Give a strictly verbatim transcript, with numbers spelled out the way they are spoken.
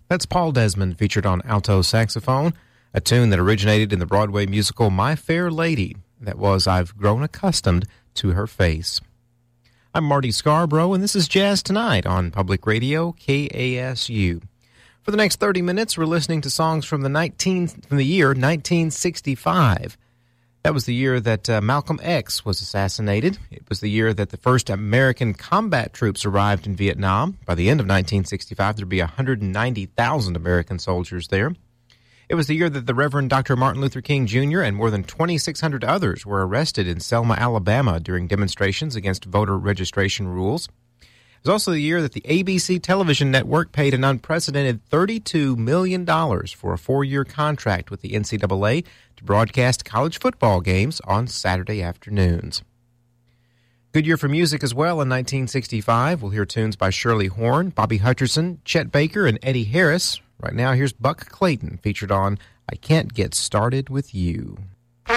That's Paul Desmond featured on alto saxophone, a tune that originated in the Broadway musical My Fair Lady. That was I've Grown Accustomed to Her Face. I'm Marty Scarborough, and this is Jazz Tonight on Public Radio K A S U. For the next thirty minutes, we're listening to songs from the nineteen from the year nineteen sixty-five. That was the year that uh, Malcolm X was assassinated. It was the year that the first American combat troops arrived in Vietnam. By the end of nineteen sixty-five, there'd be one hundred ninety thousand American soldiers there. It was the year that the Reverend Doctor Martin Luther King Junior and more than twenty-six hundred others were arrested in Selma, Alabama during demonstrations against voter registration rules. It was also the year that the A B C television network paid an unprecedented thirty-two million dollars for a four-year contract with the N C double A to broadcast college football games on Saturday afternoons. Good year for music as well in nineteen sixty-five. We'll hear tunes by Shirley Horn, Bobby Hutcherson, Chet Baker, and Eddie Harris. Right now, here's Buck Clayton featured on I Can't Get Started With You.